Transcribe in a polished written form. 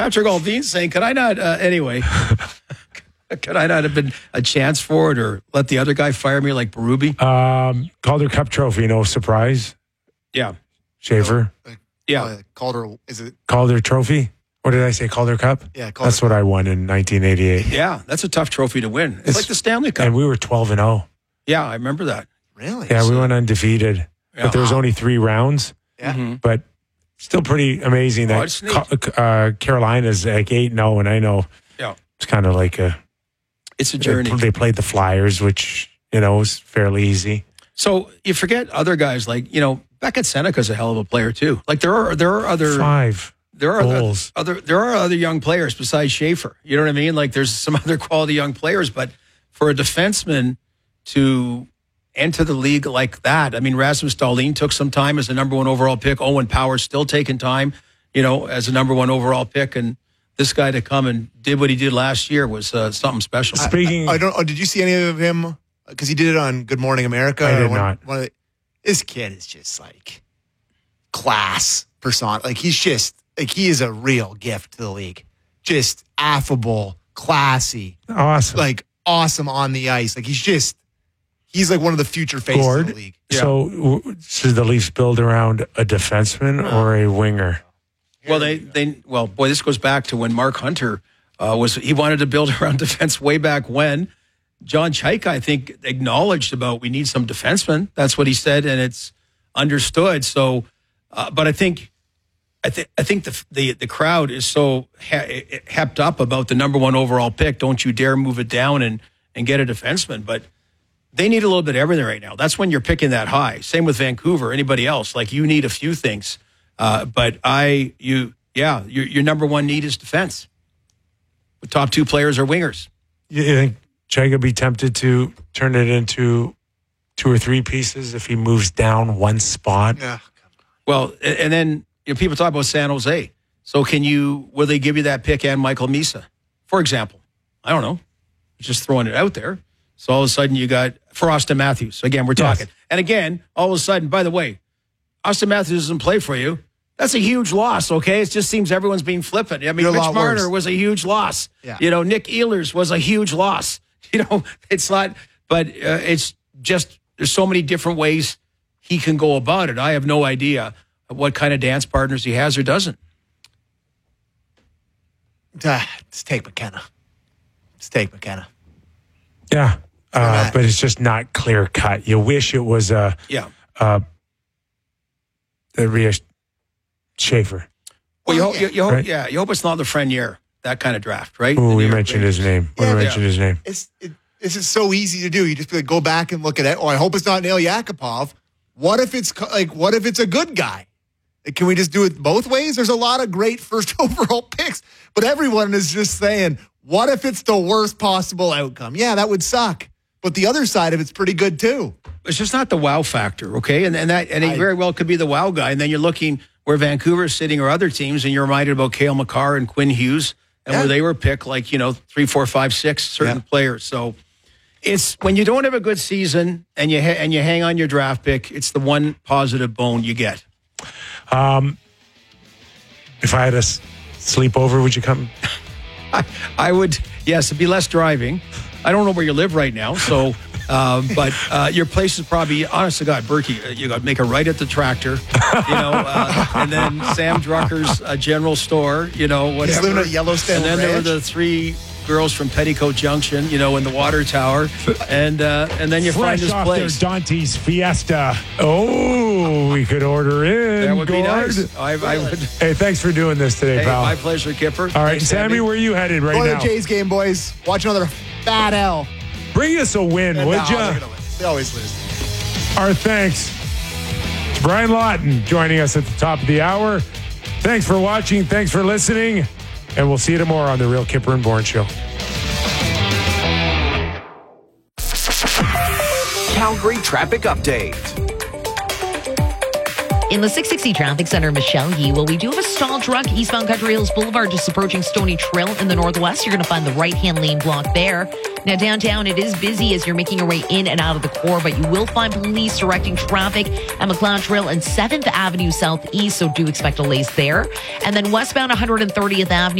Patrick Alvin saying, could I not, anyway, could I not have been a chance for it or let the other guy fire me like Berube? Calder Cup trophy, no surprise. Yeah. Schaefer. Calder, is it? Calder trophy? What did I say? Calder Cup? Yeah, Calder That's what I won in 1988. Yeah, that's a tough trophy to win. It's like the Stanley Cup. And we were 12-0. Yeah, I remember that. Really? Yeah, we went undefeated. Yeah. But there was only 3 rounds. Yeah. Mm-hmm. But still pretty amazing that Carolina's like 8-0, and I know it's kind of like it's a journey. They played the Flyers, which, was fairly easy. So you forget other guys like, Beckett Seneca's a hell of a player too. Like there are other 5 goals. There are other young players besides Schaefer. You know what I mean? Like there's some other quality young players, but for a defenseman to enter the league like that, I mean, Rasmus Dahlin took some time as a number 1 overall pick. Owen Power's still taking time, as a number 1 overall pick, and this guy to come and did what he did last year was something special. Speaking, did you see any of him? Because he did it on Good Morning America. I did not. This kid is just like class persona. Like he is a real gift to the league. Just affable, classy, awesome. Like awesome on the ice. Like he's like one of the future faces of the league. Yeah. So should the Leafs build around a defenseman or a winger? Well, this goes back to when Mark Hunter he wanted to build around defense way back when. John Chaika, I think, acknowledged about we need some defensemen. That's what he said, and it's understood. So, but I think the crowd is so hepped up about the number 1 overall pick. Don't you dare move it down and get a defenseman. But they need a little bit of everything right now. That's when you're picking that high. Same with Vancouver. Anybody else? Like you need a few things. But your number 1 need is defense. The top 2 players are wingers. You think Chaga be tempted to turn it into 2 or 3 pieces if he moves down 1 spot? Yeah. Well, and then people talk about San Jose. So will they give you that pick and Michael Misa, for example? I don't know. Just throwing it out there. So all of a sudden you got for Austin Matthews. Again, we're talking. Yes. And again, all of a sudden, by the way, Austin Matthews doesn't play for you. That's a huge loss, okay? It just seems everyone's being flippant. I mean, Mitch Marner was a huge loss. Yeah. Nick Ehlers was a huge loss. It's not, but it's just, there's so many different ways he can go about it. I have no idea what kind of dance partners he has or doesn't. Let's take McKenna. Yeah. But it's just not clear cut. You wish it was Rhea Schaefer. Well, you hope it's not Lafreniere, that kind of draft, right? Oh, we mentioned his name. It's just so easy to do. You just go back and look at it. Oh, I hope it's not Nail Yakupov. What if it's a good guy? Can we just do it both ways? There's a lot of great first overall picks, but everyone is just saying, what if it's the worst possible outcome? Yeah, that would suck. But the other side of it's pretty good too. It's just not the wow factor, okay? And he very well could be the wow guy. And then you're looking where Vancouver's sitting or other teams, and you're reminded about Cale Makar and Quinn Hughes, and where they were picked 3, 4, 5, 6 certain players. So it's when you don't have a good season and you hang on your draft pick, it's the one positive bone you get. If I had a sleepover, would you come? I would, yes, it'd be less driving. I don't know where you live right now, so, but your place is probably, honest to God, Berkey, you got to make a right at the tractor, and then Sam Drucker's general store, whatever. He's living at Yellowstone And then there were Ranch. the 3 girls from Petticoat Junction, in the water tower, and then you find this place. Their Dante's Fiesta. Oh, we could order in. That would be Gord. nice. I would. Hey, thanks for doing this today, pal. My pleasure, Kipper. All right, Sammy, where are you headed right now? now? Go to the Jays game, boys. Watch another bad L. Bring us a win, would you? They always lose. Our thanks to Brian Lawton joining us at the top of the hour. Thanks for watching. Thanks for listening. And we'll see you tomorrow on The Real Kipper and Bourne Show. Calgary traffic update. In the 660 Traffic Center, Michelle Yee. Well, we do have a stalled truck eastbound Country Hills Boulevard, just approaching Stony Trail in the northwest. You're going to find the right-hand lane blocked there. Now, downtown, it is busy as you're making your way in and out of the core, but you will find police directing traffic at McLeod Trail and 7th Avenue Southeast, so do expect delays there. And then westbound 130th Avenue.